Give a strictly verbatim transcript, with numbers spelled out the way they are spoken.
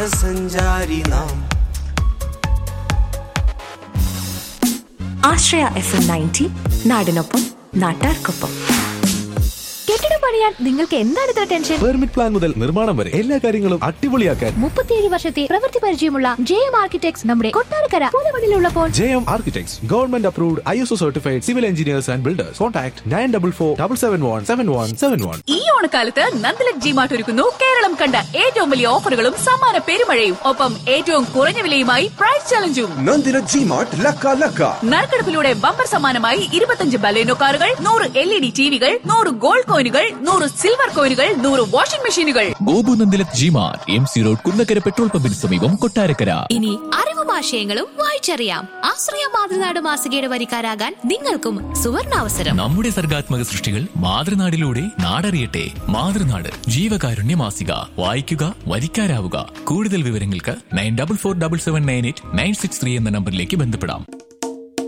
സഞ്ചാരി നാം. ആശ്രയ F M ninety, നാടിനൊപ്പം നാട്ടാർക്കൊപ്പം. കെട്ടിടം പണിയാൻ നിങ്ങൾക്ക് എന്താണ് ഇത്ര ടെൻഷൻ? പെർമിറ്റ് പ്ലാൻ മുതൽ നിർമ്മാണം വരെ എല്ലാ കാര്യങ്ങളും അടിപൊളിയാക്കാൻ മുപ്പത്തിയേഴ് വർഷത്തെ പ്രവൃത്തി പരിചയമുള്ള ജെ എം ആർക്കിടെക്ട്സ് നമ്മുടെ Kottarakkara പൂതമണിലുള്ളപ്പോൾ. J M architects government approved I S O certified civil engineers and builders. Contact nine double four double seven one seven one seven one. ഈ ഓണക്കാലത്ത് നന്ദലക് ജി മാർട്ട് ഒരുക്കുന്നു കേരളം കണ്ട ഏറ്റവും വലിയ ഓഫറുകളും സമ്മാന പെരുമഴയും. ഒപ്പം ഏറ്റവും കുറഞ്ഞ വിലയുമായി പ്രൈസ് ചലഞ്ചും. നന്ദലക് ജി മാർട്ട് ലക്ക ലക്ക. നറുക്കെടുപ്പിലൂടെ ബമ്പർ സമ്മാനമായി ഇരുപത്തഞ്ച് ബലേനോ കാറുകൾ, നൂറ് എൽ ഇ ഡി ടിവികൾ, നൂറ് ഗോൾഡ് കോയിനുകൾ, നൂറ് സിൽവർ കോയിനുകൾ, നൂറ് വാഷിംഗ് മെഷീനുകൾ. Gopu നന്ദലക് G mart, M C road, Kunnakkara petrol പമ്പിന് സമീപം, കൊട്ടാരക്കര. ഇനി അറിവും ആശയങ്ങളും വായിച്ചറിയാം. ആശ്രയ മാതൃനാട് മാസികയുടെ വരിക്കാരാകാൻ നിങ്ങൾക്കും സുവർണാവസരം. നമ്മുടെ സർഗാത്മക സൃഷ്ടികൾ മാതൃനാടിലൂടെ നാടറിയട്ടെ. മാതൃനാട് ജീവകാരുണ്യ മാസിക. വായിക്കുക, വരിക്കാരാവുക. കൂടുതൽ വിവരങ്ങൾക്ക് nine double four double seven nine eight nine six three എന്ന നമ്പറിലേക്ക് ബന്ധപ്പെടാം.